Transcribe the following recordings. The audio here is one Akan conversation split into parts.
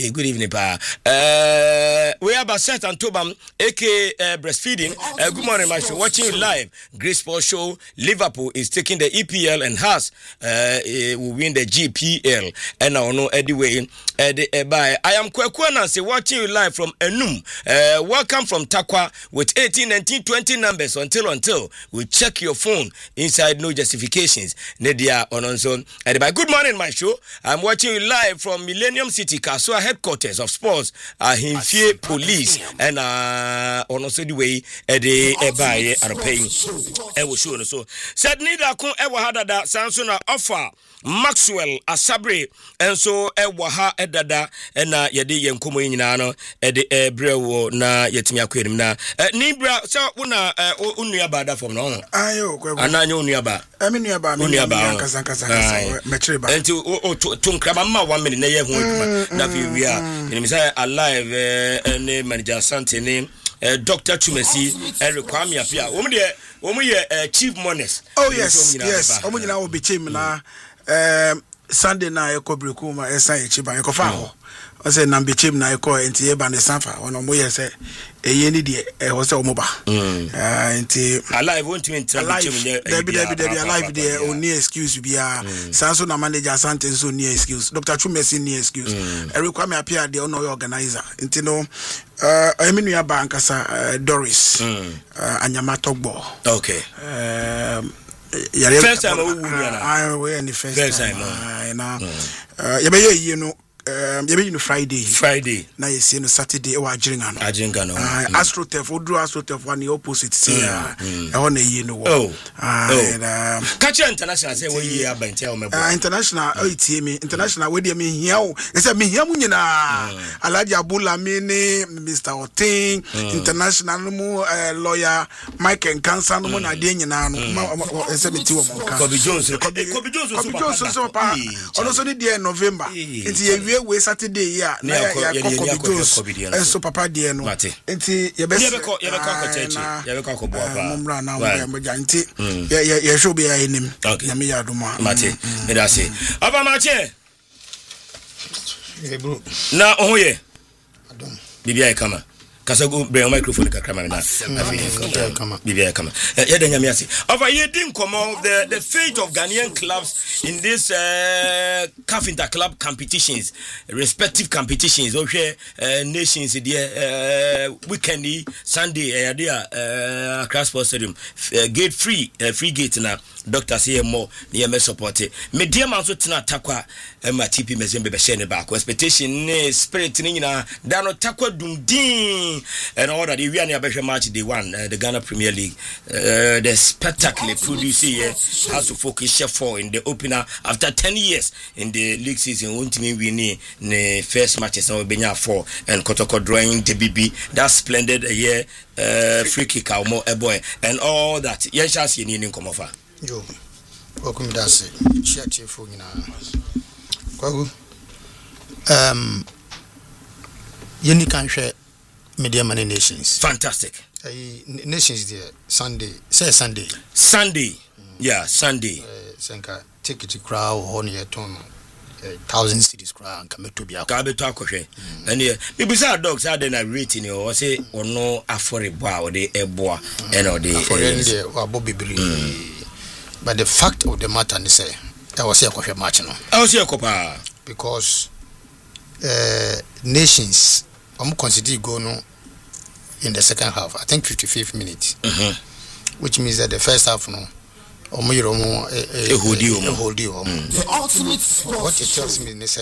Hey, good evening, pa. We have Baset and Tobam, aka breastfeeding. Good morning, my show. Watching you live. Great Sports Show. Liverpool is taking the EPL and Hearts will win the GPL. And I know anyway. I am Kwekwanansi watching you live from Enum. Welcome from Takwa with 18, 19, 20 numbers until we check your phone inside no justifications. Nedia Ononson. Good morning, my show. I'm watching you live from Millennium City, Kasua headquarters of sports. Himfie police and also the way by are paying. Was sure so. Said neither kun ever had that Sansona offer Maxwell Asabre and so Ewaha Edada and Yadi Yankumo Inano Ede Brewo na Yetimia Quim na Nibra so una Uniabada from no. Ayo, Ananyo Uniaba. I mean, Uniaba Metriba. And to Tunkrabama 1 minute, we are alive and manager Sante name. Dr. Chumesi, Eric Kwame Apia. We chief monest. Oh yes. Omuna will be chief na Sunday na Ekobrekuma Esai Chiba Ekofa. I say nambe chim na eko enti eba ne sanfa ono mo ye se eye ni de wo se omoba enti alive won't mean chim debi alive there only excuse bia sanso na manager Asante so ni excuse Dr. Chumesi ni excuse Eric me appear the ono organizer enti no eminu ya bank asa Doris Anyama Togbo okay first time we any first time na you know you Friday na you see no Saturday or Ajingano AstroTurf one the opposite say on a no catch international say we year by tell me international international we dey me here say me here mu nyina Alhaji Abula Mini Mr. Otin international mu lawyer Mike Nkansa no na dey nyina no say me ti wo mo ka Kobe Jones so pa also dey November it's we Saturday ya na ya Kobe so papa de no enti ye be ko ko bo pa mumra na mo janti ye show be ya enim na me ya duma mate me da say aba mache bro na ohoye adom bibia e kama kasa go bring microphone ka camera na kama bibia kama ye da nyame ase over ye din komo the fate of Ghanaian clubs in this CAF Interclub competitions respective competitions or nations there weekend Sunday there Accra Sports Stadium gate free gate na Dr. say more near me support me dear man so tina takwa ma TP mezembe be share ne back expectation ne spirit ni na dano takwa dumdin and all that we are near be match day 1 the Ghana Premier League the spectacle produce here has to focus chef for in the opener after 10 years in the league season won't mean we need the first matches now be 4 and Kotoko drawing the BB that splendid year free kick or more a boy and all that yes chance you need come over yo welcome that's chat for you kwagu yeni kan hwe media man nations fantastic nations there Sunday yeah Sunday senka ticket crowd on your ton 1,000 cities crowd come to be ka beto akohwe and people say dogs are then rating or say or no affordable or the eboa and or the but the fact of the matter is say I was here for match no I was here kopa because nations consider go no in the second half I think 55th minute which means that the first half no the ultimate sport. What it tells me is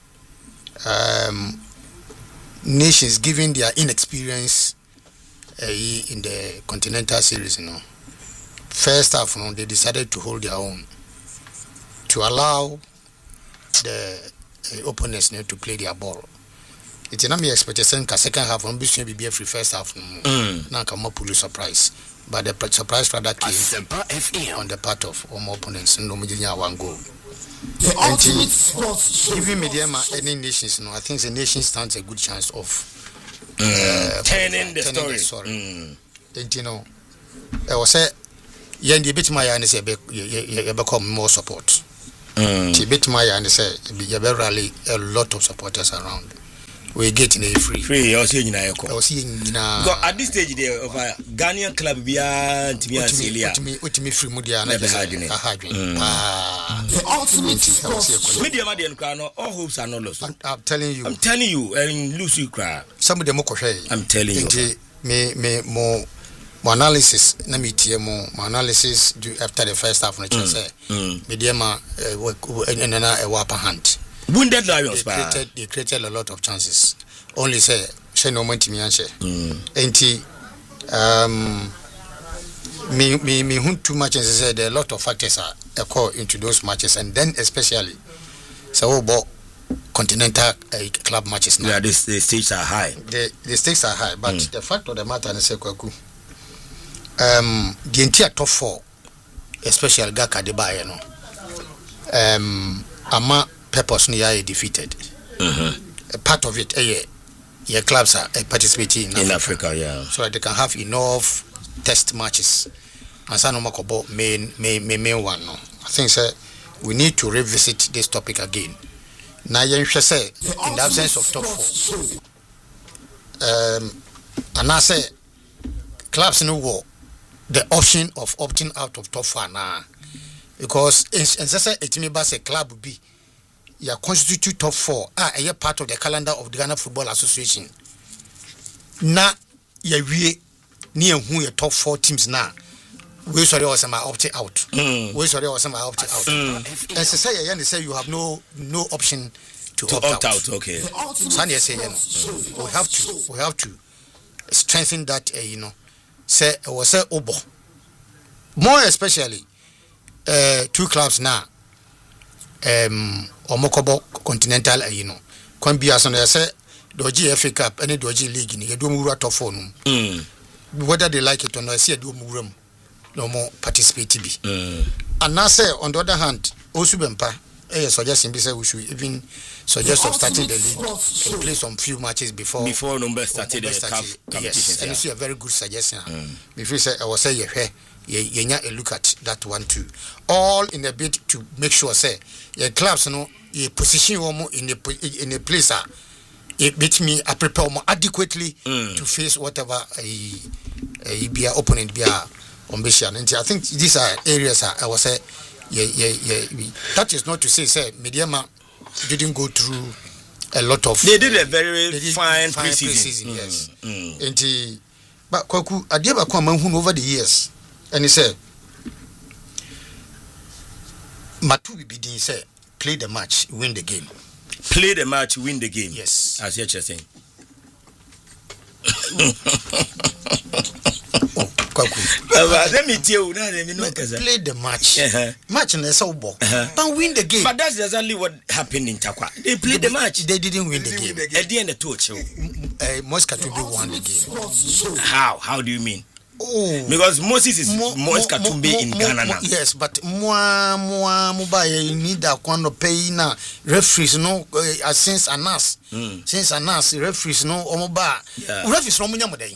nations given their inexperience in the continental series first half they decided to hold their own to allow the opponents to play their ball. It's not me expectation second half be free first half now come up with surprise. But the surprise rather came on the part of home opponents and no one goal. Giving Mediama any nations, I think the nation stands a good chance of turning the story. I was say, Yendi bit my and say, you become more support. Bit my and say, you rally a lot of supporters around. we get in a free also in a because at this stage there of a Ghanaian club be a ultimate free media never had the ultimate media madian crown all hopes are not lost. I'm telling you and Lucy cry some of them I'm telling you me more analysis na metie mo analysis do after the first half no say media ma na e wa upper hand. Wounded Lions they created a lot of chances. Only say she no money me answer. Enti me hunt too much and say there are a lot of factors are occur into those matches, and then especially so about continental club matches now. Yeah, the stakes are high. The stakes are high, but the fact of the matter is Kwaku the entire top 4 especially Gaka de Baye no ama purpose no ya defeated. A part of it your clubs are participating in Africa, yeah, so that they can have enough test matches and some makobo main one no. I think sir we need to revisit this topic again. Now you say in the absence of top 4 and I say clubs no war the option of opting out of top 4 now because in say it bas a club be ya constitute top 4 a part of the calendar of the Ghana Football Association na ya wie ni ehun your top 4 teams now we sorry was my opting out we sorry was my opting out and say say you have no option to opt out. Okay, so I say we have to strengthen that say was say obo more especially 2 clubs now omokobo continental kon bia so na say doji FA Cup any doji league ni do mu top 4 no whether they like it or not say do mu wuram no more participate bi and now say on the other hand Osubempa suggesting be say we should even suggest of starting the league and play some few matches before number started the cup competition. Yes, and it's a very good suggestion. If you say I was say you look at that one too, all in a bid to make sure say your clubs you position in a place it makes me prepare more adequately to face whatever be a opponent be a ambition. And I think these are areas I was say that is not to say Mediama didn't go through a lot of they did a very fine pre-season. Yes. And but Kwaku Adiaba Kwama over the years and he said Matubi Bidin said play the match, win the game. Play the match, win the game. Yes. As you're saying. Let me tell you, play the match. Match in the Sobo, but win the game. But that's exactly what happened in Takwa. They played the match. They didn't win the game. At the end of the torch. Moskatumbi won the game. How do you mean? Because Moses is Moskatumbi in Ghana now. Yes, but you need that kind of pay now. Referees since Anas. Since Anas referees Omoba. Referees no munyamodai.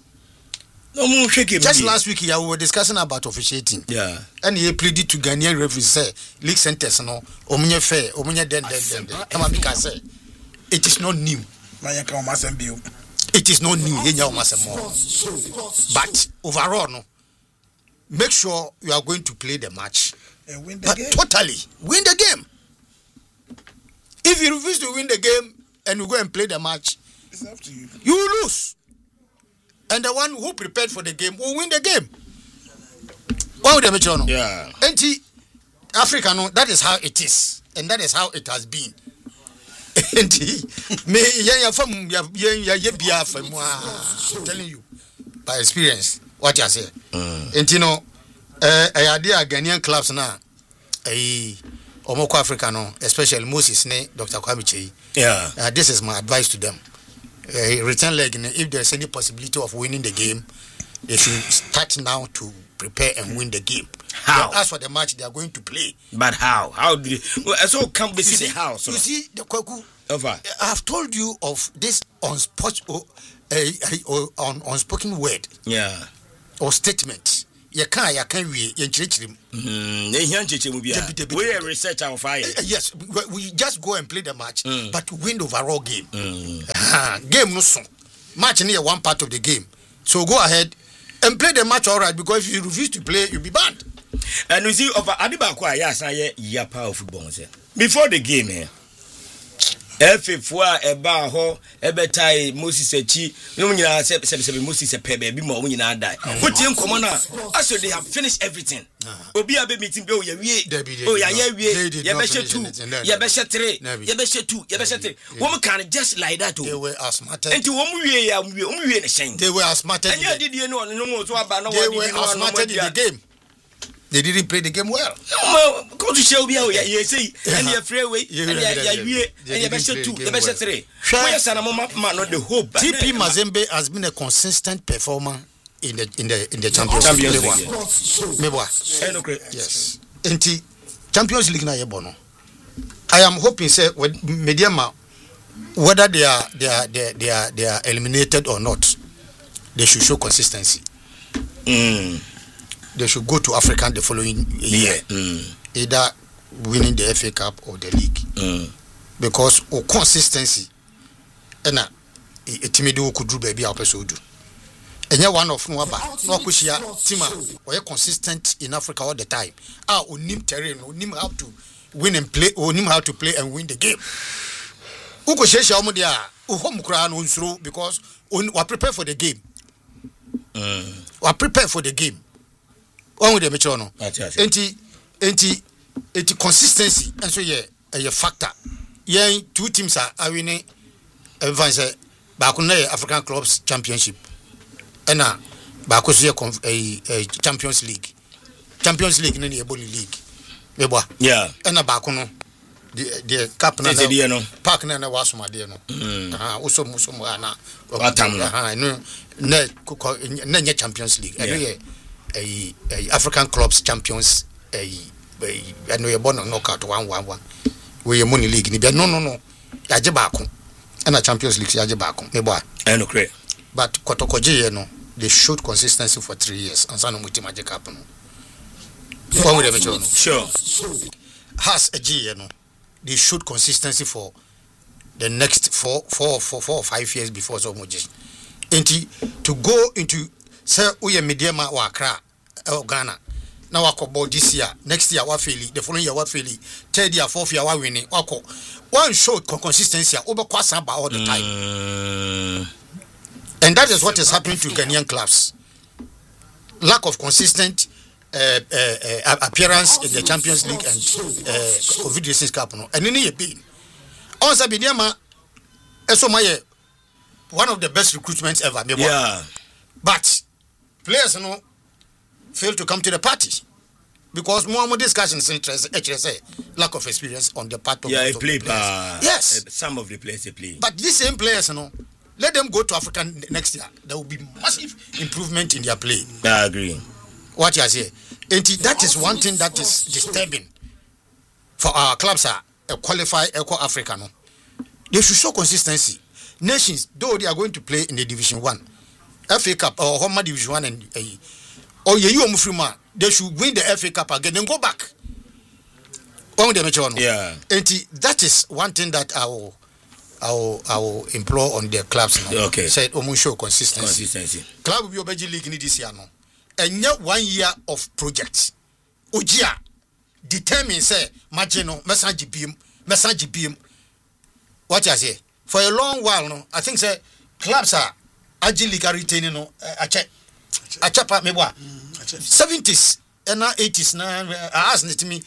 Just last week, we were discussing about officiating. Yeah. And he pleaded to Ghanaian referees, say, league sentence, omunye fair, omunye den. Come on, because it is not new. It is not new. But overall, no. Make sure you are going to play the match. And win the but game. Totally. Win the game. If you refuse to win the game and you go and play the match, it's up to you. You will lose. And the one who prepared for the game will win the game. Why would they make sure? Yeah. And Africa, no, that is how it is. And that is how it has been. And I'm telling you by experience what you say. And I idea Ghanaian clubs now. Omoko Africa, no, especially Moses, Dr. Kwame. Yeah. This is my advice to them. Return leg, if there's any possibility of winning the game, they should start now to prepare and win the game. How? As for the match they are going to play. But how? How do so come they see the house? You see the Kwaku. Over. I've told you of this unspoken word. Yeah. Or statement. you can we enchirichirim. We research our fire. Yes, we just go and play the match, but win the overall game. Game no so. Match near one part of the game. So go ahead and play the match all right, because if you refuse to play, you'll be banned. And you see, over Adibakwa, yes, I hear power football. Before the game, here. F4 eba ho ebetai Moses echi no nyina se Moses e pebe bi ma o nyina die wetin komo na aso they have finished everything obi abe meeting be o ya wie o ya wie ye be she 2 ye be she 3 ye be she 2 ye be she 3 wom can just like that they were asthmatic enti wom wie ya wie ne shen they were asthmatic and you did no no so aba no they were asthmatic in the game. They didn't play the game well. Go to show me you say and you freeway and you be 2 you be 3 where sana mama not the hope. TP Mazembe has been a consistent performer in the Champions League. Yes. Enti Champions League na yebono. I am hoping say with Mediama, whether they are eliminated or not, they should show consistency. They should go to African the following year, either winning the FA Cup or the league, because of consistency. And a timido could do baby episode. And you one of no kushia tima or consistent in Africa all the time. Unim terrain, unim how to win and play, unim how to play and win the game. Ukoshesha omodia uhom kra no nsuru, because we are prepared for the game. We are prepared for the game. One with the mature no. Enti consistency and so a factor. Yeah, 2 teams are winning. Advance back on the African Clubs Championship. And back on a Champions League. Champions League in the Eboli League. Yeah. And back on the cup na park na was my dear no. Also musumana. No Champions League. A African Clubs Champions I know you're born on knockout 1-1-1. We are money league. No. Yajibako. And a Champions League Yajibako. Meboa. I know correct. But Kotokoji, no, they showed consistency for 3 years. And Sano Muti Magic happen. Sure. Has a G, no. They showed consistency for the next 4 or 5 years before so much. And to go into say we Mediama or Accra or Ghana. Now wako ball this year, next year wa faili, the following year wa faili, third year, fourth year wa winning. Wako one showed consistency over Kwasamba all the time, and that is what is happening to Ghanaian clubs. Lack of consistent appearance in the Champions League and Confederations Cup. No, and any be on Sabiniama, Esomaye, one of the best recruitments ever. Yeah, but players no fail to come to the party because more discussions interest HSA lack of experience on the part of the players. Yes, some of the players they play. But these same players, let them go to Africa next year. There will be massive improvement in their play. I agree. What you say, and that is one thing that is disturbing for our clubs. Are qualify Eco Africa. No, they should show consistency. Nations, though they are going to play in the Division 1, FA Cup or Homa Division 1 and or they should win the FA Cup again and go back. Yeah. And that is one thing that I will implore on the clubs now. Okay. Said show consistency. Club will be Obeji League in this year now. And yet 1 year of projects. Ojia determine say Majeno message beam. What I say? For a long while no, I think say clubs are agilely retaining no a chapa meboa 70s and 80s na ask me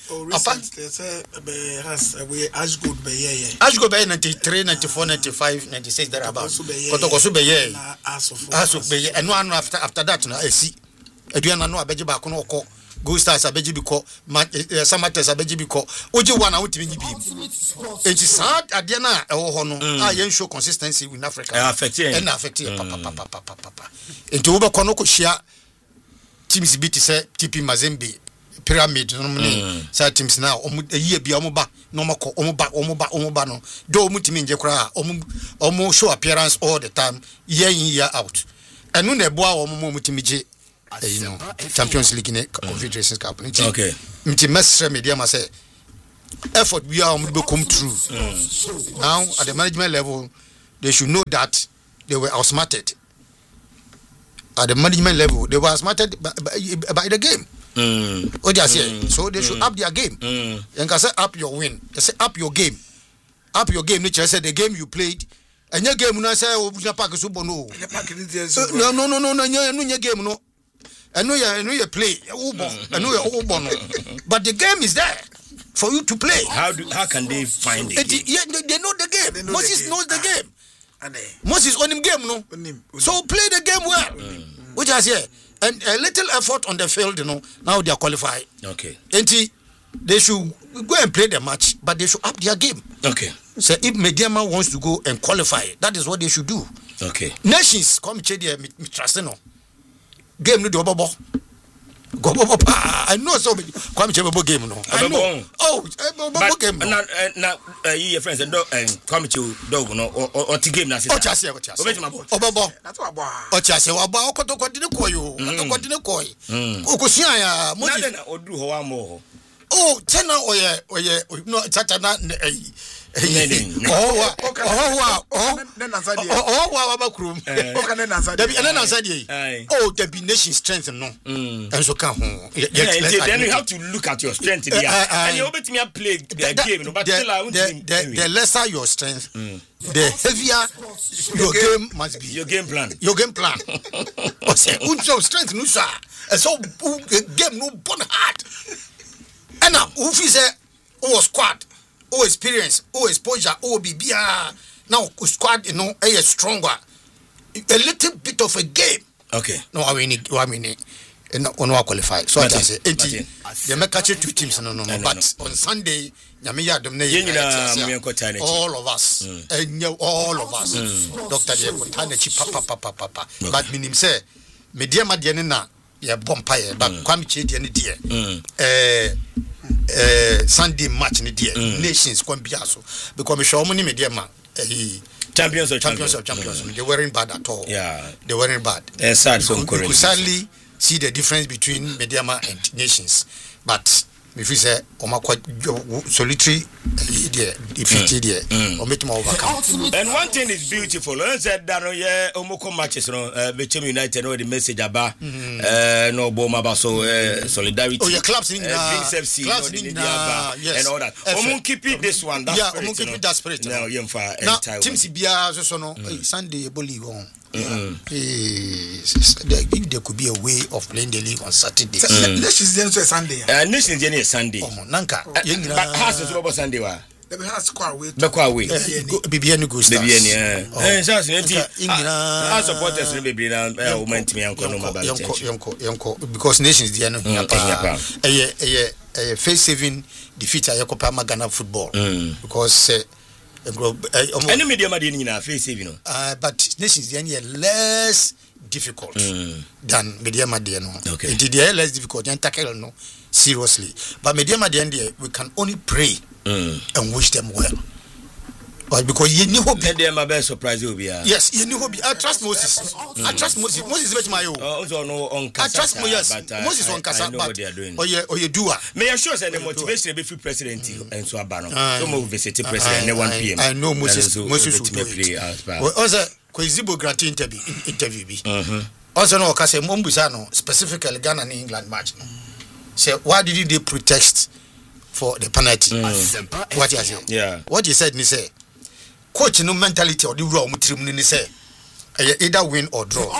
as good be as go by 93 94 95 96 there about kotokoso be ye as be and one after that na esi aduana no abeje ba ko no ko Go Stars abeji biko Samates abeji biko oji one na wotimi nyibi enti sad ade na ewo ho no a yen show consistency in Africa affect papa enti wo be ko no ko hia teams biti say TP Mazembe Pyramid no mne say teams na yie bia omoba no mako omoba no do omutimi nje kra omo show appearance all the time year in year out enu na eboa omutimi je Champions League in Confederations Cup. Okay. Mestre media must say effort we are come through. Now at the management level, they should know that they were outsmarted. At the management level, they were outsmarted by the game. So they should up their game. And can say up your win. They say up your game. Up your game. Nature said the game you played. And your game no say oh pack super no. No your game no. I know you play. I know you but the game is there for you to play. How can they find it? They know the game. Moses knows the game. Moses on him game no. So play the game well. Which I say and a little effort on the field, now they are qualified. Okay. And they should go and play the match, but they should up their game. Okay. So if Mediama wants to go and qualify, that is what they should do. Okay. Nations come check their trust no. Game no do bobo. Go bobo pa. I know so come check bobo game no. I know. Oh, bobo game. Now your friends and come to dog no or the game na say. Oh chase. Oh bobo. That's what boy. Oh chase wa ba okoto di koyo. Okoto di koyo. Okosia ya mo na na odu ho wa mo. Oh, tena oye no tata na Oh, there be nation strength no. And so come home. Then you have to look at your strength there. And you bet me play the game, no, but the lesser your strength, the heavier your game must be. Your game plan. Your game plan. O say, unso strength no sir. And so game no born hard. And now, who say, oh squad. Oh experience, oh exposure, oh BBR. Now squad, a stronger. A little bit of a game. Okay. No, I mean, no qualify. So I say, they make catch 2 teams. No. But on Sunday, all of us, all of us, Doctor Papa. But minim say, media madianina, ya bompire, but kwamiche diani dear. Sunday match ni dear nations can be also because me show money media man champions they weren't bad at all. They weren't bad. Sad so you could sadly see the difference between Mediama and nations, but if you say solitary defeated or make them overcome. And one thing is beautiful. I said that omoko matches between United or the message about no boma so solidarity. Oh, your clubs in FC and all that. Omo keep it this one. Yeah, omo keep it that spirit. Now Team CBA so no Sunday boli won. There could be a way of playing the league on Saturday. Nations Day is Sunday. Nations Day is Sunday. Nanka. But has to be Sunday wa. There has quite away. BBN go start. BBN. I supporters BBN now. Moment me uncle no mobile. Because Nations Day no face saving defeat Ayakopa Magana football. Because any media madina face saving but nations they are less difficult than media madina. Okay. They are less difficult and tackle no seriously. But media madina we can only pray and wish them well. But because you knew hope they my best surprise will be. Yes, you knew hope. I trust Moses. I trust Moses. Moses is my own. Also no on Kasa. I trust Moses. But Moses on Kasa. I know what they are doing. Or you do. May I show us the motivation be free president and so abano. So move visit president 1 PM. I know Moses will play as well. Also Koizibo grant interview be. Also no Kasa Mombusano specifically Ghana and England match. Say why did they protest for the penalty? What you say? Yeah. What you said, ni say coach no mentality or the raw mutrim ni say either win or draw.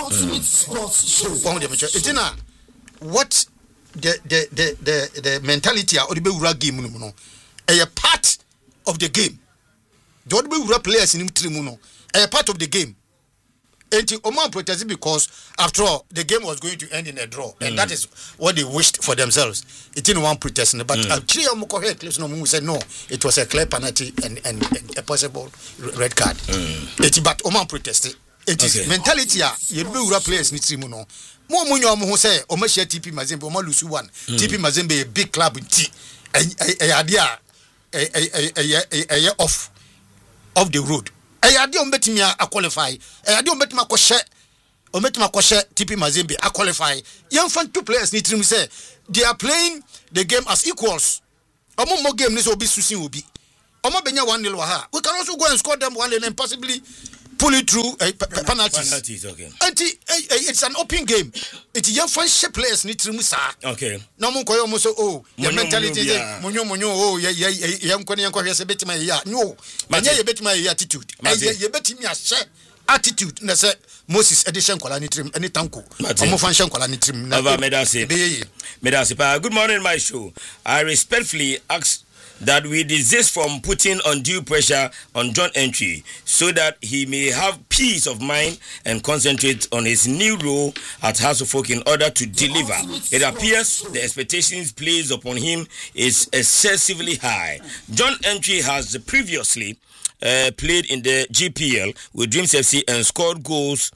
What the mentality or the be game no a part of the game. Don't be players in trimuno a part of the game. And Oman protested because after all the game was going to end in a draw and that is what they wished for themselves. It didn't want protesting, but said no, it was a clear penalty and a possible red card. But Oman protested. It is mentality you be players in trimuno. More money who say Omashia TP Mazembe Oma Lusu one. TP Mazembe a big club in T a idea a off the road. I don't bet me a qualify. I don't bet me a share ometima koshe TP Mazembe a qualify. Young fan two players need to say they are playing the game as equals. Omo mo game this will be susin will be. Omo benya 1-0 ha. We can also go and score them 1-0 and possibly pull it through penalties. Penalties, okay. And it's an open game. It's young fan players need to musa. Okay. No mo koyo mo so your mentality monyo young kwani yanko hwese betima ya. No. Manya ye betima ya attitude. Ye betimi a share attitude na say Moses edition kwala ni trim any tanko. Omo fan shan kwala ni trim. Ava medase. Good morning, my show. I respectfully ask that we desist from putting undue pressure on John Entry so that he may have peace of mind and concentrate on his new role at House of Folk in order to deliver. It appears the expectations placed upon him is excessively high. John Entry has previously played in the GPL with Dreams FC and scored goals.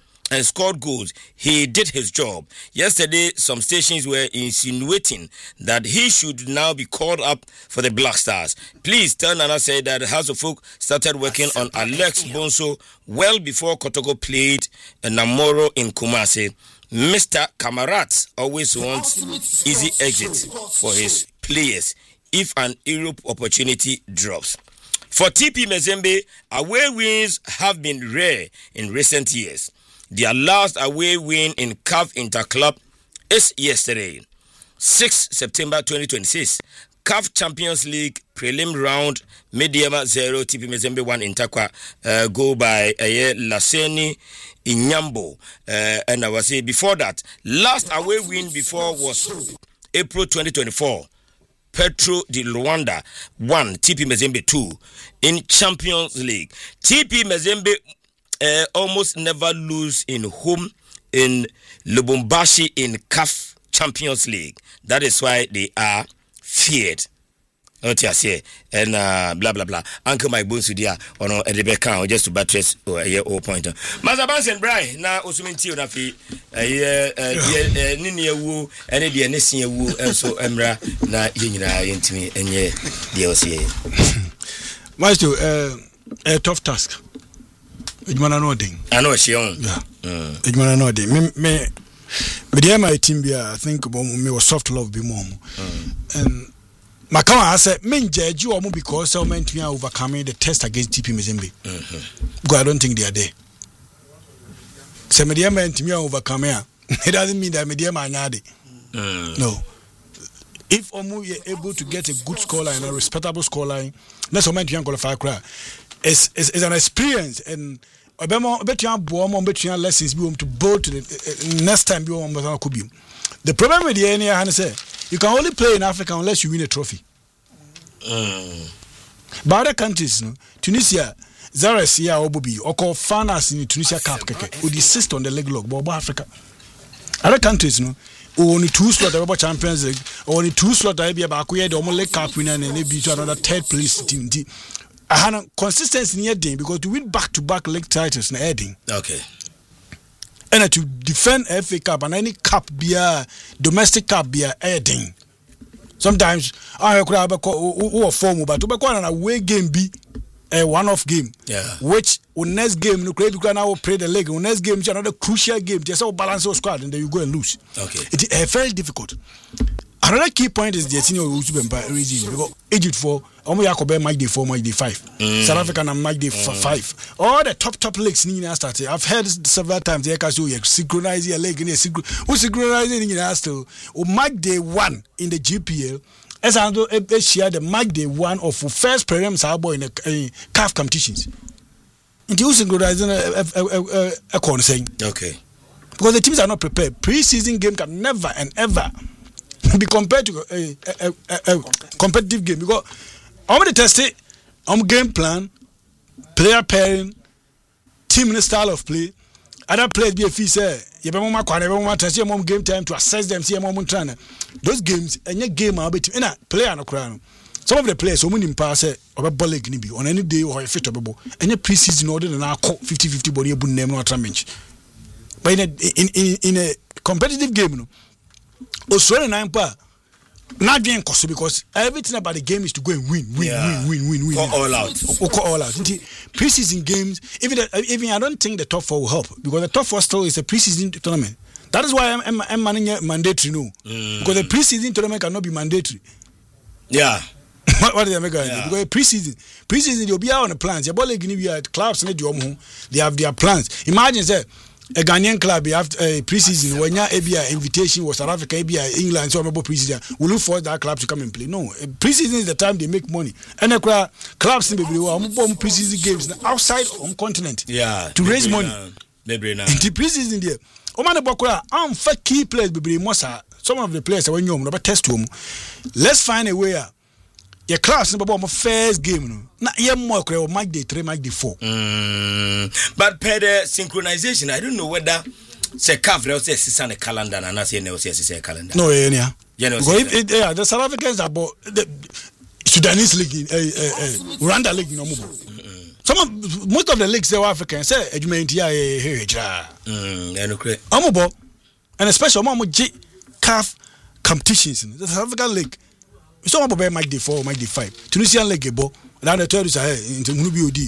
He did his job. Yesterday, some stations were insinuating that he should now be called up for the Black Stars. Please tell Nana say that House of Folk started working on Alex Bonso well before Kotoko played Namoro in Kumasi. Mr. Kamarat always wants easy exit for his players if an Europe opportunity drops. For TP Mazembe, away wins have been rare in recent years. Their last away win in CAF Interclub is yesterday, 6 September 2026. CAF Champions League prelim round, Mediama 0, TP Mazembe 1 Interqua, go by Laseni Inyambo. And I was saying before that, last away win before was April 2024. Petro di Luanda 1, TP Mazembe 2 in Champions League. TP Mazembe almost never lose in home in Lubumbashi in CAF Champions League. That is why they are feared. And blah blah blah. Uncle Mike Bonsudia or no Rebecca just to buttress or a year old point. Mazabans and Bry now Osuminti Nafi Ninia Woo and the Anesia Woo and so Emra na Yina into me and ye DLC. Maestro, a tough task. Ejmana no ding. I know she on. Yeah. Ejmana no ding. Me dear my team be I think me was soft love be more. And Makawa said men judge you because so meant me overcoming the test against TP Mazembe. Because I don't think they are there. So me dear meant me overcome here. It doesn't mean that me dear man no. If Omu is able to get a good scoreline, a respectable scoreline, that's what meant me qualify cry. It's an experience and lessons be to both to the next time the problem with the area say you can only play in Africa unless you win a trophy. But other countries, no, Tunisia, Zaresia or Bobby or call Fanas in Tunisia Cup would insist on the leg log, but Africa. Other countries, no, only 2 slots about Champions League, only 2 slots I be about the Omole Cup winner and maybe to another 3rd place team. I had consistency near them because to win back-to-back league titles na heading. Okay. And to defend FA Cup and any cup be a domestic cup be a heading. Sometimes I could have a form, but to be an away game be a one-off game. Yeah. Which next game no credit can now play the leg. Next game is another crucial game. Just all balance your squad and then you go and lose. Okay. It is very difficult. Another key point is the senior region because Egypt for Yakobe match day 4, match day 5. South Africa and match day 5. All the top leagues in the started. I've heard several times they can synchronize your leg in a synchronizing in the still. Match day 1 in the GPL. As I know, share the match day 1 of first prelims in the CAF competitions. And you synchronizing a corner saying. Okay. Because the teams are not prepared. Pre-season game can never and ever be compared to a competitive game because I'm going to test it. Game plan, player pairing, team style of play. Other players be a fee say you be more test your game time to assess them. See more trainer. Those games and your game are between player no crown. Some of the players so many pass or ball leg ni be on any day or fit able. Any pre-season order than I call 50-50 body bu name no bench. But in a competitive game no. Australia 9 pa not doing cost because everything about the game is to go and win. All out. Preseason games, even I don't think the top 4 will help because the top 4 still is a preseason tournament. That is why I'm managing mandatory no. Because the preseason tournament cannot be mandatory. Yeah. What is the mega? Because preseason you'll be out on the plans. Your ball give clubs they have their plans. Imagine say a Ghanaian club after preseason when your invitation was South Africa, England, so about preseason. We look for that club to come and play. No, preseason is the time they make money. And the clubs in the preseason games outside on continent. Yeah, to raise money. In the preseason there. Omane Bokura, I'm for key players. Some of the players when you test them. Let's find a way. Your class number one first game. Na ye more or Mike Day 3, Mike Day 4. But per the synchronization, I don't know whether say CAF now say it's on a calendar and I say no say it's a calendar. No, yeah. Because the South Africans are about the Sudanese league, Rwanda league, no more. Most of the leagues South Africans say and especially CAF competitions. The South African league. So I'm about Mike Day 4, Mike Day 5. Tunisian league bo. Now the third is into Munubiodi.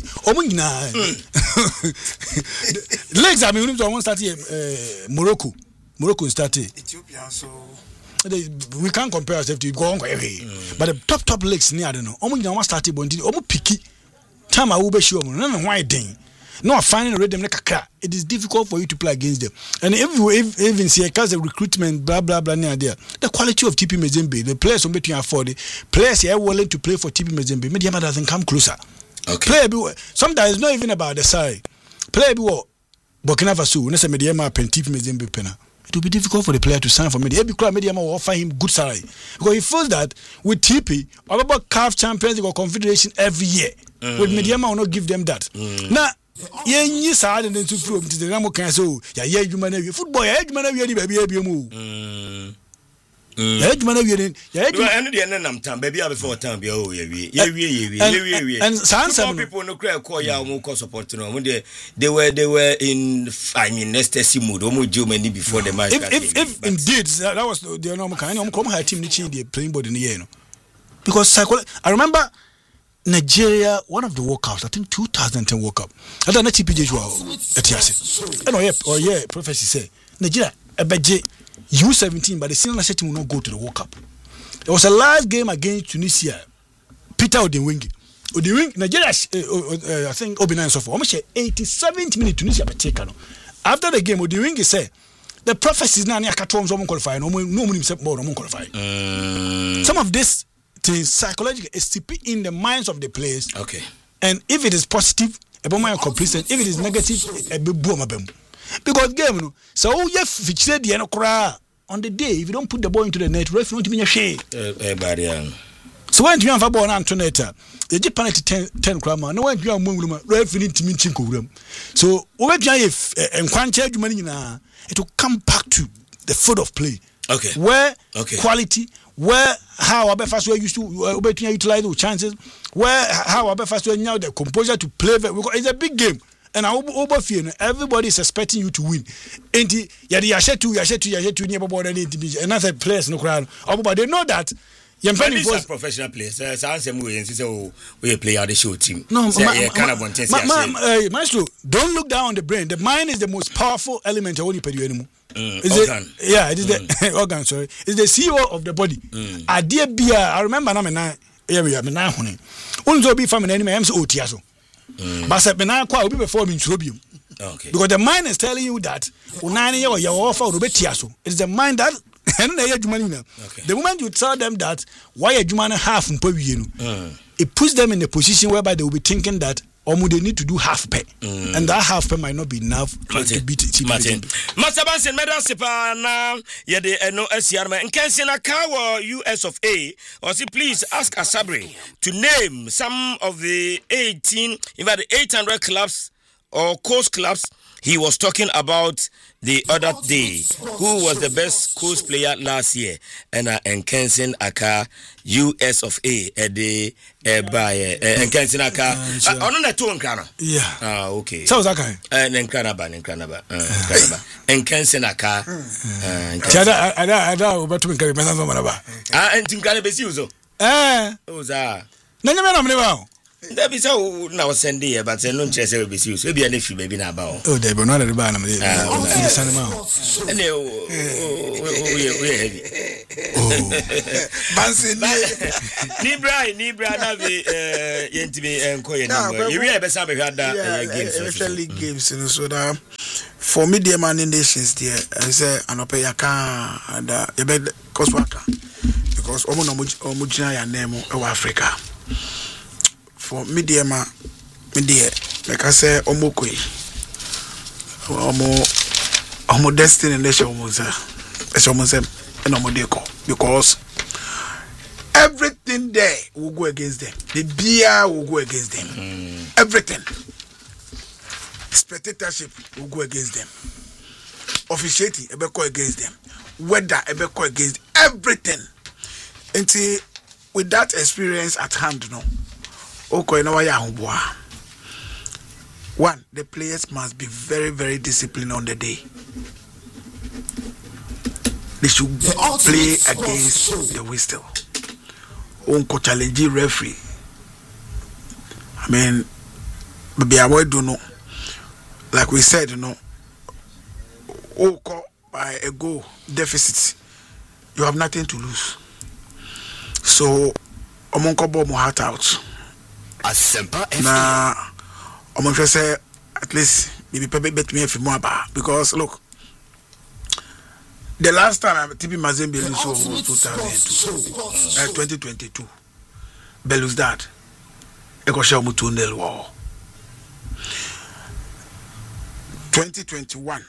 Legs I mean one started Morocco. Morocco started. Ethiopia so we can't compare ourselves to go on. But the top leagues near I don't know. One started bondi. Picky. Time I will be sure. No why thing. No, finding rhythm like a car. It is difficult for you to play against them. And if you even see a cause of recruitment, blah blah blah near there, the quality of TP Mazembe, the players who between afford it, players here willing to play for TP Mazembe, Mediama doesn't come closer. Okay. Player sometimes it's not even about the side. Player be what Burkina Faso, when say Mediama pen TP Mazembe penna. It will be difficult for the player to sign for Mediama. Mediama will offer him good salary because he feels that with TP, all about CAF champions, they got confederation every year. With Mediama will not give them that. Now. Ye sad and then to prove to the Ramo Council. Yeah, you man, football, you man, you baby, move. Yeah, I'm time, baby, before time, and some people no cry call ya more support to know they were in ecstasy mood, almost Germany before the match. If indeed that was the normal kind of come team the playing body in the year, because I remember. Nigeria, one of the World Cups, I think 2010 World Cup. I don't know TPJ yeah, Professor say Nigeria, U17, but the senior national team will not go to the World Cup. There was a last game against Tunisia. Peter Odinwingie, Nigeria, I think Obina so for almost 87th minute Tunisia taken. After the game, Odinwingie said the prophecies now near Katom qualify. No one qualify. Some of this. Psychological is in the minds of the players. Okay. And if it is positive, a bomb complacent. If it is negative, a boom. Because game, so you feature the end on the day. If you don't put the ball into the net, referee won't be a shade. So when you have a ball Antoinette, the Japan 10 grammar. No one you are moving referee to meet Chinko. So when you have and quantity money now, it will come back to the foot of play. Okay. Where quality. Where how Abefas were used to utilize the chances, where how Abefas were now the composure to play because it's a big game and everybody is expecting you to win. And Yashetu never border and other players no crowd. But they know that these are professional players. We play out the show team. No, Maestro, don't look down on the brain. The mind is the most powerful element of any period anymore. It is the organ. Sorry, it's the CEO of the body. I remember I'm area. I'm now honey. Only be from an enemy. I'm so otiaso. But I will be performing Trobium. Okay. Because the mind is telling you that Unani or your offer will be tiaso. It's the mind that. The moment you tell them that why a Jumana half in it puts them in a position whereby they will be thinking that they need to do half pay, and that half pay might not be enough to beat it. Master Bansen, Madam Sipa, Yede, no SCR, and Kensina Kawa, US of A, or see, please ask Asabri to name some of the 800 clubs or coast clubs he was talking about the other day who was the best coast player last year, and Nkensin Aka, US of A, by Nkensin Aka. On the two Nkana. Yeah. Okay. So that guy. Nkranaba. Nkensin Aka. I don't know to be carried by some of and Tinkana Besuzo. Oza. None of them. That be so now send here, but no chess will be used. Maybe an issue, maybe not about. Oh, they were not at the bottom. And Nibra, Yentimi and Koyan. You ever saw games, so that for media man in nations, dear, I say, and I pay a car and a bed cost worker because Omujina name of Africa. For media, like I say, Omokoi, Omo destiny nation, because everything there will go against them. The beer will go against them. Everything. Spectatorship will go against them. Officiating, will go against them. Weather, will go against everything. Until with that experience at hand, one, the players must be very, very disciplined on the day. They should play against the whistle. Unko challenge referee. I mean, maybe I don't know. Like we said, by a goal deficit, you have nothing to lose. So, Omonko bomb heart out. Nah, I'm going to say at least maybe bet me if more about because look, the last time TP Mazembe was 2022. Belouizdad, Ekosha Mutunel war. 2021,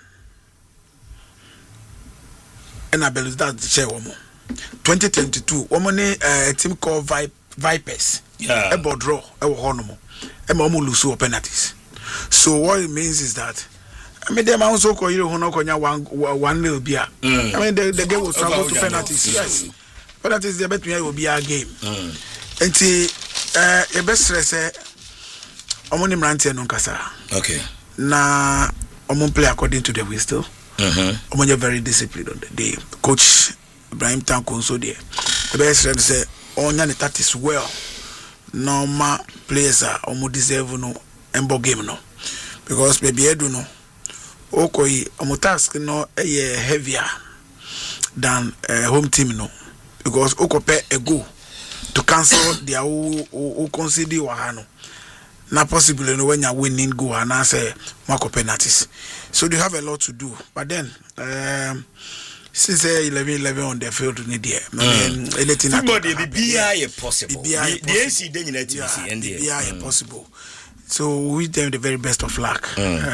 and Belouizdad share one more. 2022, a team called Vipers. Yeah. A draw, a honomo, a momu lose penalties. So what it means is that I mean them also call you honokonya 1-0 beer. I mean the game will travel to penalties. Yes. Penalties the bet me will be a game. And see a best stress omoni mrantie no nkasa. Okay. Na omon play according to the whistle. Omon very disciplined on the day. Coach Ibrahim Tanko so there. The best stress say onya that is well. Normal players are almost deserve no embo game no because baby edu no okoi omo task no heavier than home team no because okope a go to cancel their who consider wahano na possible no when you winning go and I say mark penalties, so they have a lot to do. But then since 11 on the field need there. Anything football be possible. The NC then United possible. So we wish them the very best of luck.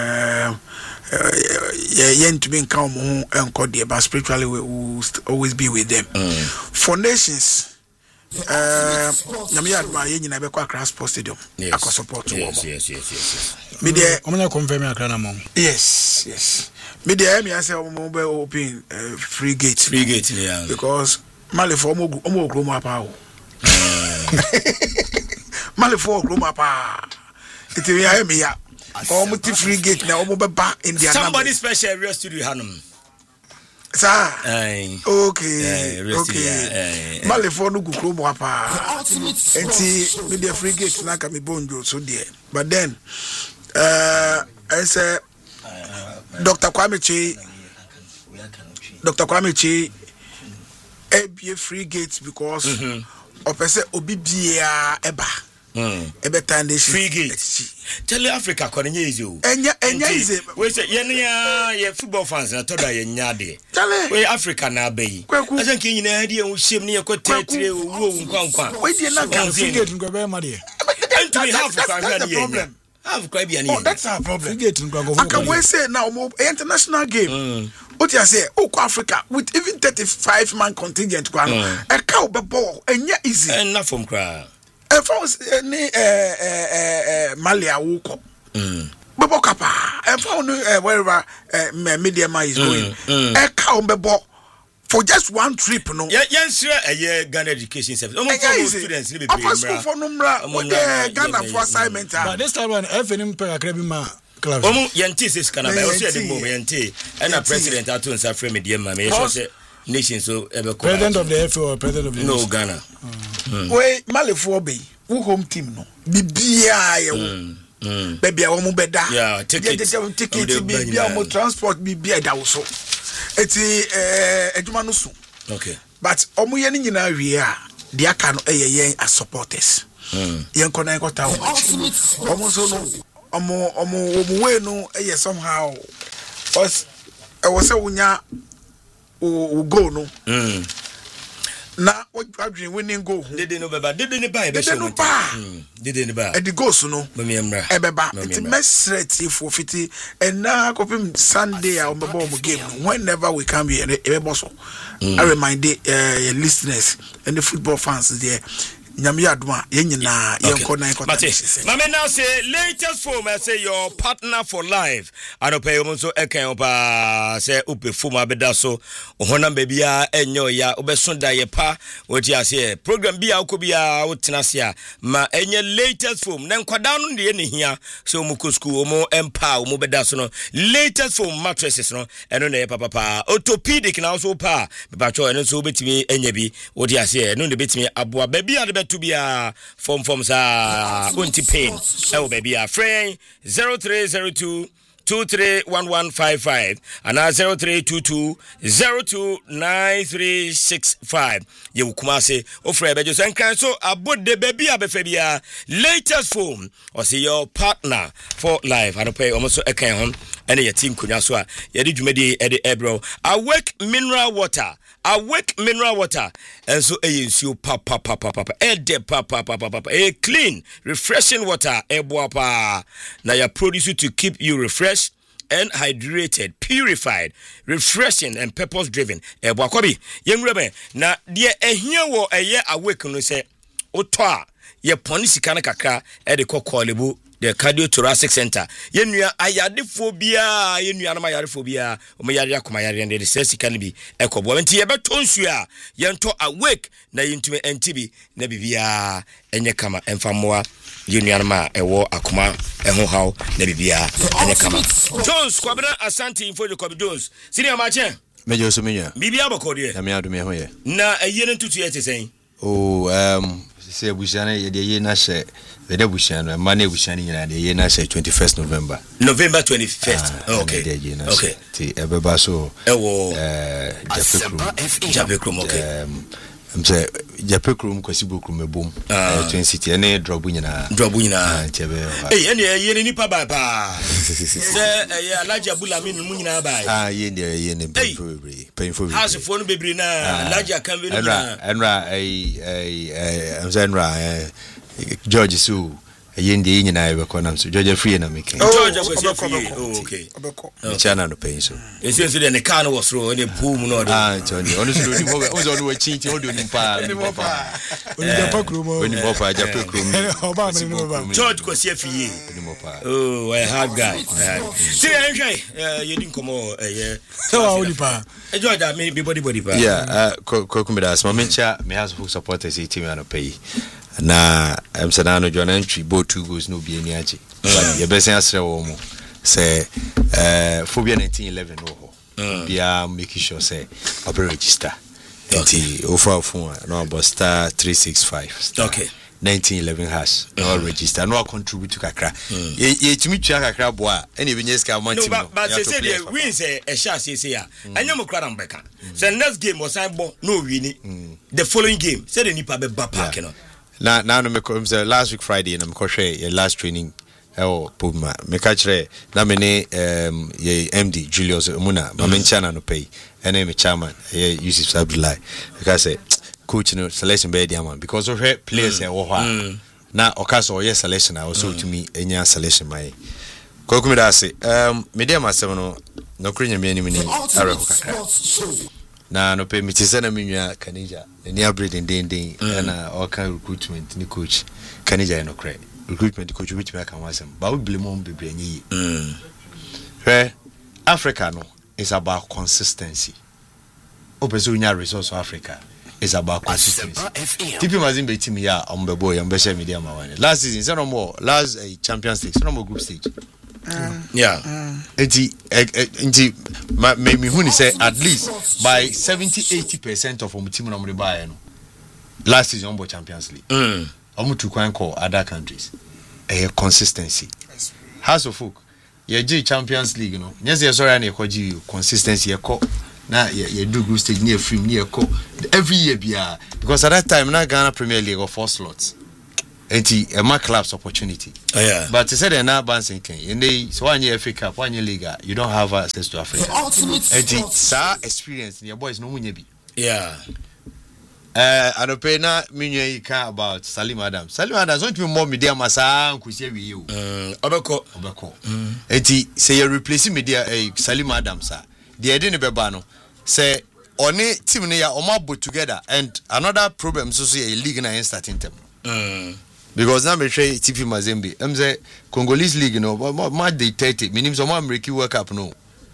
Yen to be in calm and call there, but spiritually we will always be with them. For nations, Namia admire yen in Abekwa Accra Sports Stadium. I can support you. Yes. Media, I'm not confirming a crown among. Yes. Media, I say mobile open free gate, yeah. Because Malifo omo groma pa. Malifo groma pa. It we hear me ya. Omo ti free gate na omo be ba in their somebody number. Special area studio hanum. Sir. Okay. Malifo no gu groma pa. Enti media free gate na ka me bonjo so there. But then I say Dr. Kwame Chi a free gates because of obi bia eba time they free gates tell Africa konya easy enya easy we say ye football fans na toda ye nya de we Africa na abayi I think yin na de en hiem ne ye ko tetre owu nkwankwa we dey na kan free gate ngo be ma de and we have the problem. That's our problem. I can we say now international game. What you say? Africa with even 35-man contingent. A cow be ball and yeah easy. And not from crowd. If I was Malia Woko. bebo kapa and found wherever media is going e ka on bebo for just one trip no yes a Ghana education service students be school for numra Ghana for assignment but this time when FNM pay akrebi ma class yenti says kana be also the moment yenti and a president ato nsa frame media ma me so say nation so president of the FA or president of the no Ghana we malefo be who home team no bibia ye baby awo mu beda ticket bibia mo transport bibia da wo so eti adwuma no so okay but omo ye ni nyina wie a dia aka no yen as supporters yen kona ko ta omo so no omo we no somehow was say unya o go no na wadwin winning goal dede no beba dede ne ba e be so dede ne ba e di goals no memra e beba it mesret for fiti and na kopim Sunday a omebo mo game whenever we come here e be so I remind the listeners and the football fans there nyame adoma yenyina yenko na yenko mama now say latest form I say your partner for life anope yo so eken opa say upe form abeda so honam ba bia enyo ya obeso da ye pa woti ase program bia ukobia wotena se a ma enye latest form na nkwada no de ne hia so omuko school omo empa omo beda so no latest form mattresses no eno na ye papa orthopedic na so pa beba cho eno so betimi enya bi woti ase eno de betimi aboa ba bia de to be a form sa unti pain oh baby a friend 0302 231155 and 0322 029365 you kuma say ofre bejo so kan so abode baby abefa bia latest form or say your partner for life and pay almost ekan hon ene your team kunya so a ye de dwumadi e de ebro awake mineral water and so nsuo papa a clean refreshing water eboapa na ya produce to keep you refreshed and hydrated, purified, refreshing and purpose driven eboakobi yengrebe na de ehia wo eye awake no se otwa ye ponisi kana kakra e de kokolebu the cardiothoracic center yenua ayadephobia yenua na ayadephobia o mayare akoma yare de sesi kan bi ekobo nti ye beto nsu a yento awake na yintume ntibi na bibia enye kama emfamoa yenua na ewo akoma eho haw na bibia enye kama Jones kwabena asante info de Kobe Jones senior mache mejo so menua bibia bokode na me adome ho ye na eyene ntutu ye tesen se abushana ye na she the abushana mane abushana nyina ye na she 21st November 21st okay ti ebeba so ewo Japekrum okay mse Japekrum kwasibokrum mebom Twin City ene drobu nyina tebe ene ye ni pa ba se ye alaja bulami no nyina ba ye ne painful house for no bebre na alaja kan be enra George so yende nyina be kona so George free na making George was free okay chana no pain so ese se de car was throw any pool no Tony honestly ni mo on we chinti o do ni pa oni Japekrum George was free oh a hard guy see enjoy you didn't come so only pa George me be body pa kokumida so mencha me has full supporters team and pay na Amsterdam John entry both 2 goals no be any aje but ye besen asre wo mo say phobia 1911 wo bia make sure say operate register enti offer phone no about star 365 okay 1911 hash no register no contribute to kakra ye timi tua kakra boa ene be nyeska manti no but say the win say e sha say ya anyam kra na mbeka say next game was I bo no win the following game say the nipa be ba park no na no me come say last week Friday na me ko hwe your last training Puma me ka kire na me ne ye MD Julius Muna ma me nchana no pay ene me chairman ye Yusuf Abdullahi because say coach no selection be dia man because of her players e wo ho na okaso ye selection I also to me enya selection mai ko kuma da say me dia masem no kro nya me ani ni are ko kakra na no pay me tisena me nwa Kanija ni abreding den na all kind recruitment ni coach Kanija no kre recruitment coach which make am wasem but we blame on bebre anyi where Africa no is about consistency opeso nya resource of Africa is about consistency TP Mazembe team here on the boy on Besha Media Mawane last season say no more last Champions League so no more group stage enti me hu ni say at least by 70-80% of team no more buy no last season on Champions League to call other countries consistency House of Folk ye Champions League no yes sorry na e consistency ye call na ye do group stage near film near call every year bia because at that time na Ghana Premier League of 4 slots enti my club's opportunity but they said na bouncing can and they so one year FA Cup 1 year league you don't have access to Africa enti sa experience your boys no munye bi I don't pay na minye ka about Salim Adams don't be more media masa nkusie wi you obeko enti say you replace media Salim Adams the idea ne beba no say oni team ne ya omabo together and another problem so say league na starting term because now me say TP Mazembe say Congolese league no match dey 30 minim so American World Cup no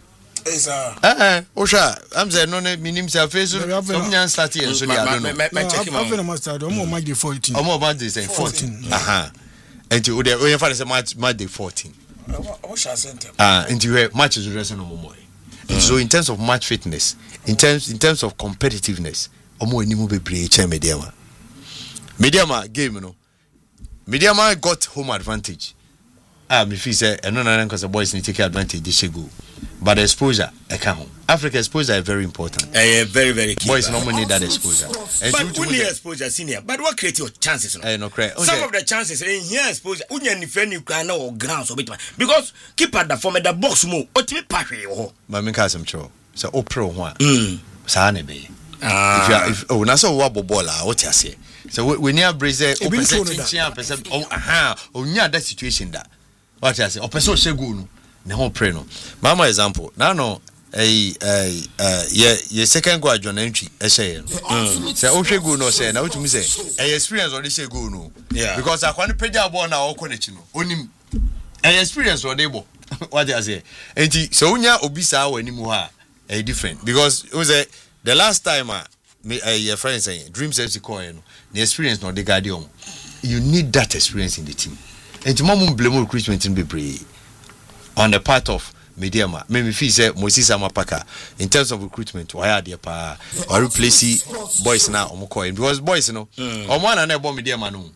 Osha, I'm saying no minim say face so nyan start here so I don't know. Check him out. Match day 14. Match day 14. And you dey when say match day 14. Osha center. And you match is rest no more. So in terms of match fitness, in terms of competitiveness, omo enimu bebre che Mediama game no. Mediama got home advantage. Me feel say no cause the boys need to take advantage this go. But the exposure Africa exposure is very important. Very very key. Boys normally need that exposure. But when you exposure senior, but what create your chances? No correct. Some of the chances in here exposure unya ni friend you can or grounds or bit because keep at the form of the box move otimi pathway ho. But me case am cho. So opro ho a. Sa na be. If na so wa bobola what you say. So we near Brazil percent onya that situation that. What you say? Opeso shegu no. Ne ho pray no. Mama example. Now no ye second go adjon entry say say o hwegu no say na wotumi say experience on this go no because akwane pagya ball na o konechi no onim experience on dey bo what you say enti so unya obisa wa animu ha different because it was the last time your friend saying Dreams FC call no the experience no dey guardian you need that experience in the team enti mom blame recruitment in be on the part of Mediama, maybe feel say Moses Amapaka in terms of recruitment, why are they or replace boys now because boys Oman and Ebo Mediama no.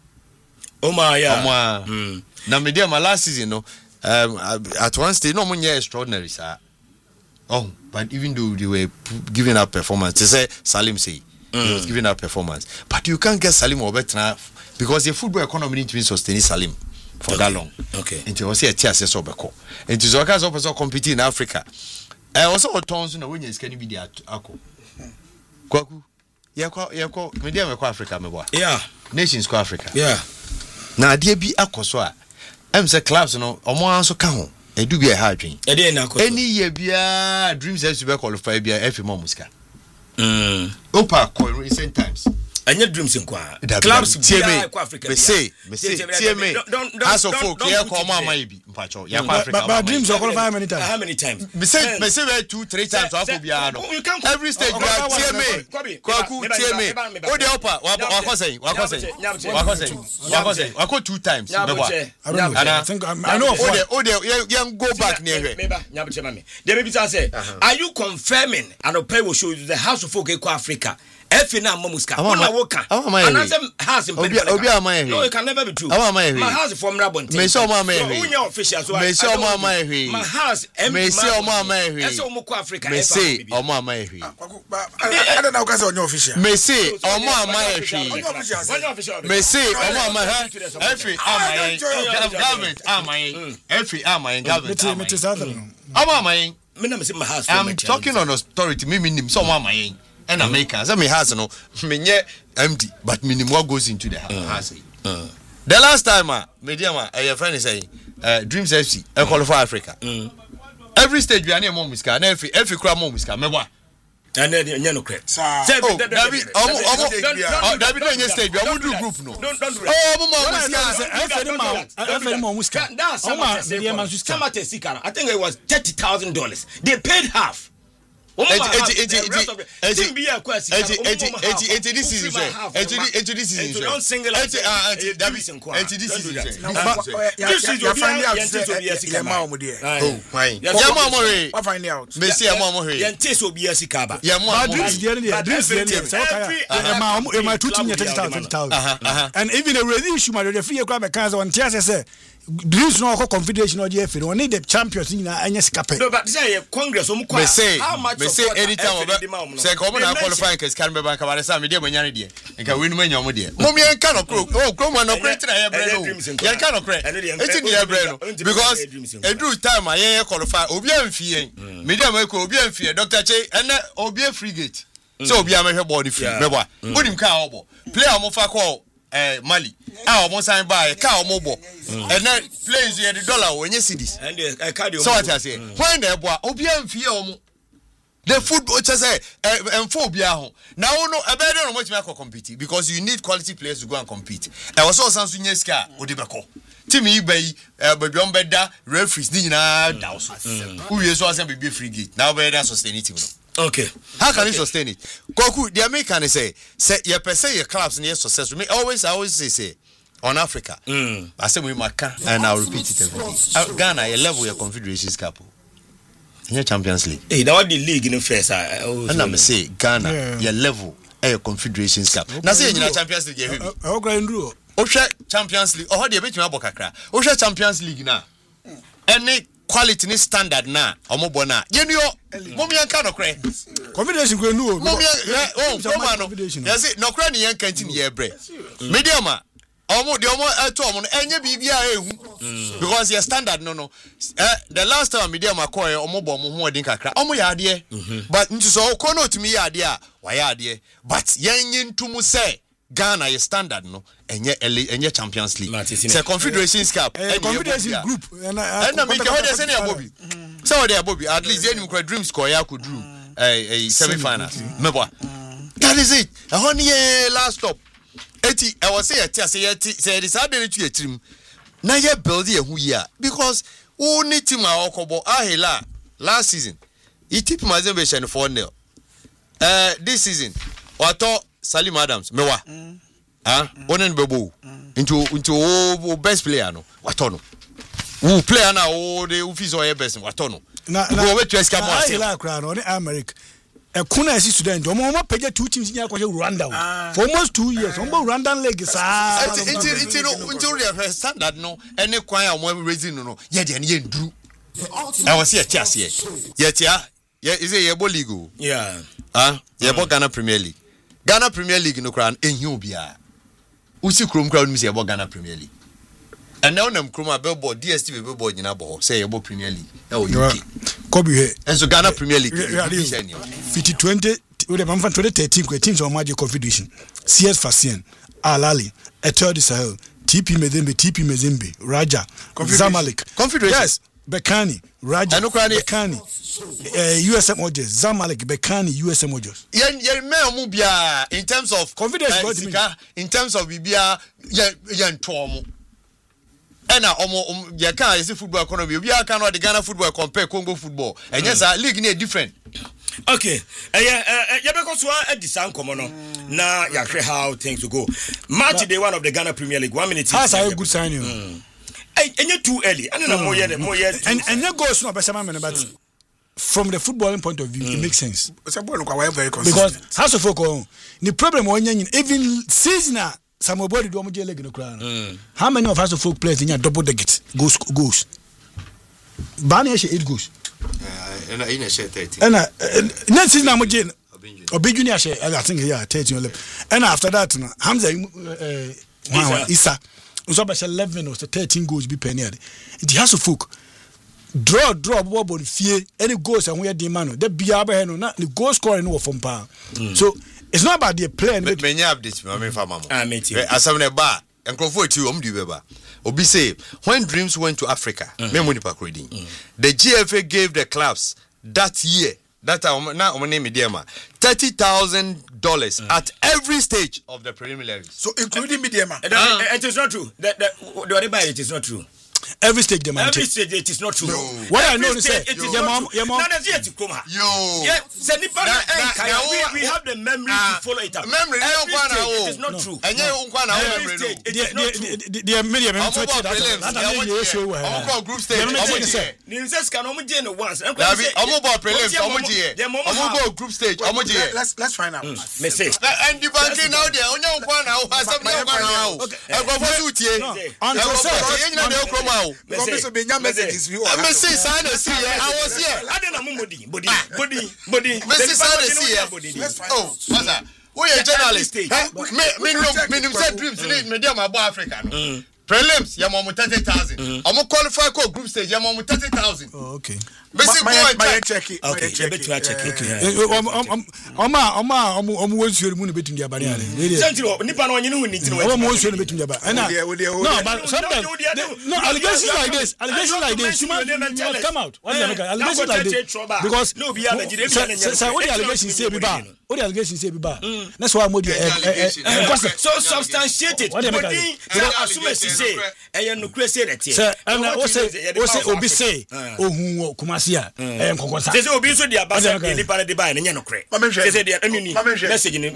Now Mediama last season at one stage no money extraordinary sir. But even though they were giving up performance, they say Salim say he was giving up performance. But you can't get Salim or better because the football economy needs to sustain Salim for that long. Until we see a tier so beko. Until Zoka's also compete in Africa. Also tons no when you can be there ako. Kwaku. Yako media me kwa Africa me boa. Nations kwa Africa. Na dia bi akoso a em say clubs no omo anso ka ho. Edu bi e ha adwen. E dey na akoso. Any year bia Dreams FC be qualify bia efi mo muska. Opa ko recent times. Anya Dreams nkwa clubs bia kwa Africa me say as of folk here ko ma ma bi mpacho ya kwa Africa but Dreams qualify how many times me say 2-3 times afọ bia no every stage we are kwaku TMA o de opa wa ko 2 times me boa I know o de you go back near here they maybe say are you confirming and Opay will show you the House of Folk kwa Africa Efina Mamuska. Ona woka. Anasem house in Obi amaye. No, it can never be true. My house from Rabon. Me so ma amaye. Unya official so. Me so ma amaye. My house me so ma amaye. Eso mo ko Africa. Me say o ma amaye. I don't know cause on official. Me say o ma amaye. Me say o ma amaye. Every amaye. Government amaye. Every amaye government. Amaye. Me na me say my house. I'm talking on authority. Me nim so ma amaye. And Americans, I mean, has no empty, but minimum what goes into the house. The last time, Mediama, your friend is saying, Dreams FC, I qualify Africa. Every stage we are near Momuska, and every crowd Momuska, Mewa. and then you know correct David don't you stay you do group no don't do I think it was $30,000 they paid half and even a release the free on Dreams no confederation or GF no need the champions in any scape. No, but say Congress how much say anytime say come on qualifying case can be bank about the media when you dey and can win when you dey mommy en can crow man no create na bread you can create it's in the bread because a do time I qualify obi amfie media we ko obi amfie Dr. Che and obi frigate so obi amehwe body free mebo onim ka obo player mo fa call Mali almost sign by car mobile and then plays the dollar when you see this and so what I say when they boy obian fie the football just say and phobia now no a better no much make compete because you need quality players to go and compete I was also Sansunya ska odebeko Timmy bay baby on better referees ni na down who you so say be free gate now better sustain it. Okay. How can you sustain it? Koku, the American say your per se your clubs near success. Me I always say on Africa. I say we maka and I'll repeat it every day. Ghana, your level your Confederations Cup. In your Champions League. Hey, that was the league in the first. And I'm say Ghana, your level your Confederations Cup. Now say in your Champions League, you Osha Champions League. Oh, they bet you abokakra. Osha Champions League now. Any quality ni standard na omobo na yenu momi yanka no kre confidence go nu momi no yes no kre ni yanka nti ni yebre medium omo de omo eto omo enye bibia ehu because your standard no the last time medium akoye omobo mo ho odin kakra omo ya ade but nti so ko no timi ya ade a wa ya ade but yenye ntumu say Ghana your standard no enye Champions League say Confederations Cup Confederations group and I make how they say they Bobby so they Bobby at least any dream score ya could do a semi-final mebo that is it a honey last stop eti I was say say this happened to your team na ye build ye who ya because only team a okobo ahela last season it tip Mazembe 4-0 this season wato Salim Adams mewa onen bebo into best player no watono who player na o de office or best watono na we to escape more say kra no ne America e kuna esi student omo page two teams nya kwahwe Rwanda for almost 2 years omo Rwandan league sa into the standard no any kwan a omo raising no ye de ne ye nduru I was here tias here ye tia ye is a yebo league yeah yebo Ghana Premier League no crown enhu bia usi krom crowd mi say about Ghana Premier League and now nam krom billboard DSTV billboard nyina bo say about Premier League e o UK kobi he and so Ghana Premier League 2020 we the 2013 ko teams on Magic Confederation CS Fasien Al Ahly Etoile du Sahel TP Mazembe Raja Zamalek Confederation yes Bekani Raja Bekani USM Ojos Zamalek Bekani USM Ojos yen me omu bia in terms of confidence in terms of bibia yen tomo ena omo ye kan ye football economy obi aka no the Ghana football compare Congo football and yes league ne different okay ya be ko so adisan komo no na ya hwe how things go match day one of the Ghana Premier League 1 minute that's a good sign and too early and no more and that goes no be man but from the footballing point of view it makes sense very because House of Folk the problem even seasonal somebody do omo leg no cry how many of House of Folk players in double digit goals Bani 8 goals and in a share 30 and next season omo je Obi Junior share I think yeah 30 and after that Hamza Isa so by 11 or 13 goals be penny it has a folk draw bobo fie any goals and we dey man the bia be no na the goal scoring no from pa so it's not about the player many updates me fa mamo asamne ba enkrofo ati om di beba obi say when Dreams went to Africa me money pa credit the GFA gave the clubs that year that time now my name Mediama $30,000 at every stage of the preliminaries. So including Mediama. It is not true. The other by it is not true. Every stage the man. Every stage it is not true. No. What I know is it is your mom. No, that's yet to come. Yo. Yeah, we have the memory to follow it up. Memory it is not true. And you Every stage it is not true. The media I'm group stage. Ninses can only do it once. I'm about prelims. I'm go group stage. Let's find out. Me say. And the banking now there. On your one now. I go for messages. I was here. I don't know body. Oh, what's that? We are journalists. Me said dreams. Me dear my boy Africa. Prelims, you're 30,000. I'm a qualified for group stage. You're 30,000. Oh, okay. Basic my check it. Okay, check it. Almost sure moon between the Abari. Nippon, you know, we need to know. Almost sure between the Abari. No, but sometimes no allegations like this. You must come out. Allegations like this because no, we are what the allegations say about. What the allegations say about. That's why I'm so substantiated. What assume say, and you no say that. Sir, and also Obi say, oh, who Kumasia, and Concosa. They will be so dear, but the party by and Yanocre. They said, the message in it.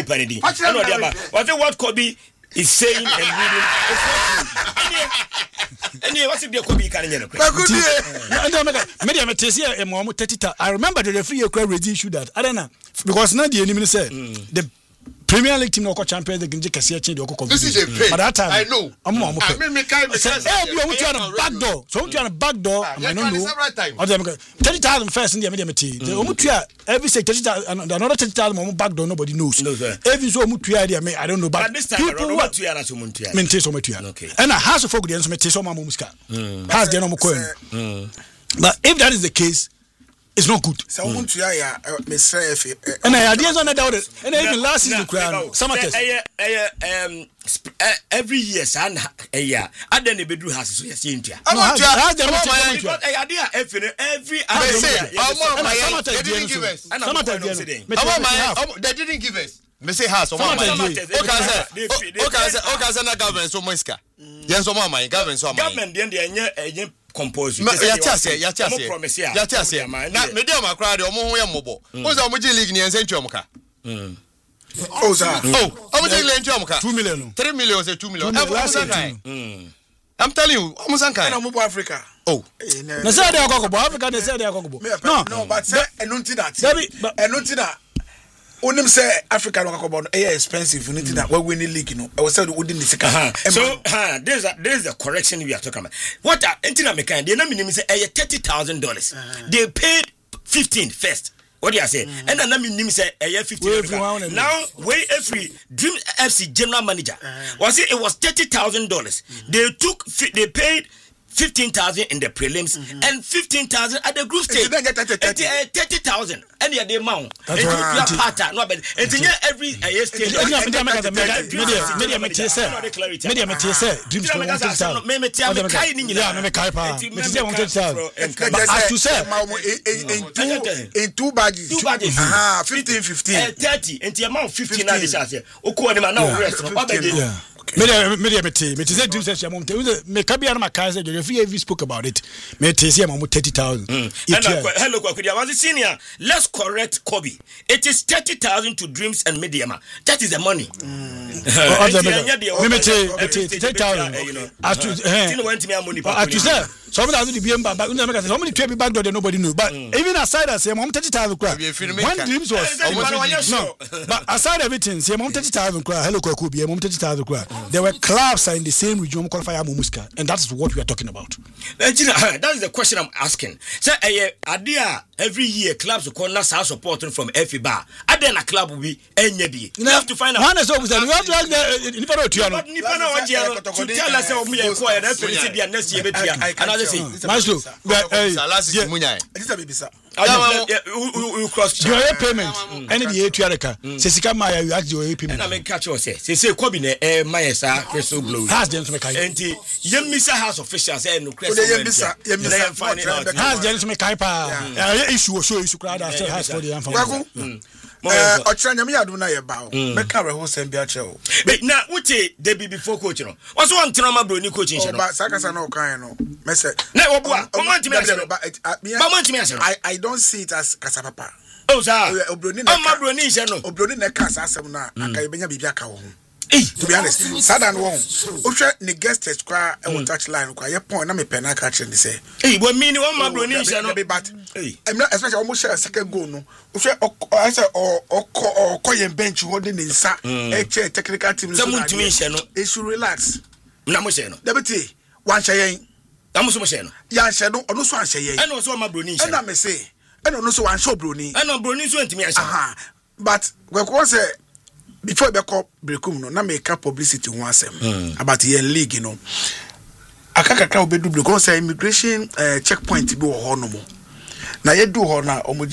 What Kobe is saying and reading. And what's if there could be carrying a I remember the referee already issued that. I don't know. Because not the enemy said the Premier League team no champions they can just change the this is a pain. By that time I know. I mean we on a back door. So we on a back door. I don't know. 30,000 first in the media team. The every say 30,000 another 30,000 back door nobody knows. Every so idea I don't know but this time people what to yana so okay. And a house of folk the so so muska. Has the no but if that is the case it's not good. So want to and I ideas on that and even last season summer test every year and a year and then the bedroom has so yes in here every they didn't give us me say house of government so muska yes so my government so government then compose ya na medium akra de omo ho ye mobo o za omo league ni ense ntwom ka oh sir omo league ntwom ka 2 million 3 million say 2 million I'm telling you omo sankai na mo Africa oh na say dey akokobo Africa dey say dey akokobo no but say enunti that Onim say Africa no kakobon expensive unity that we win the league no I was said we didn't sika so there's a correction we are talking about what entina mekan they na minim say $30,000 they paid 15 first what do you say and na minim say 15 now way every Dream FC general manager was it was $30,000 they paid 15,000 in the prelims and 15,000 at the group stage. 30,000 and the amount. And you are part no but every stage. in two badges 15 30 and the amount 15 now this say now rest media say dream session me kabia na makaze the referee spoke about it me say am 30,000 hello Kwakudia was senior let's correct Kobe it is 30,000 to Dreams and Mediama that is the money me 30,000 as to say some of the BM back so many trade back door nobody knew but even aside that say 30,000 when Dreams was no but aside everything say 30,000 hello Kwakudia 30,000 there were clubs in the same region qualify Muska and that's what we are talking about. That is the question I'm asking. So idea every year clubs will call us supporting from FIBA. And then a club will be NYB. You have to find out. You have to ask the to tell us how we acquired next year. Another thing. you cross your payment any the A2 say sika ma you ask your payment na me catch you say Kobe na my sa crystal blow has them to make enti yemisa house officials say no crystal yemisa has them to make pa issue show issue crowd as has for the information ọchira nyame yadum na ye ba o meka reho sem bia che o na uche debi before coach no waso wan tenoma bro ni coach nche no ba sakasa na okan no mese na obua o man timi ase no ba man timi ase no I don't see it as kasa papa oh sir obroni na ma bro ni nche no obroni na kasa asem na aka ye benya bibia ka wo to be honest sadan wo o hwe ne guest test kwa e wo touch line kwa ye point na me pen aka che ni say bo mi ni one ma bro ni nche no but especially almost share second goal no o hwe I say o ye bench holding ni nsa e che technical team so na nche no e should relax na mo she no deputy wan hye yen na mo so mo she no ya hye no ono so an hye yen e no so ma bro ni nche na me say e no so wan show bro ni e no bro ni so ntimi ase but we ko say before be call breakum no na make publicity ho asem about your league you know akakaka obedu because immigration checkpoint bi wo ho no mo na ye do ho na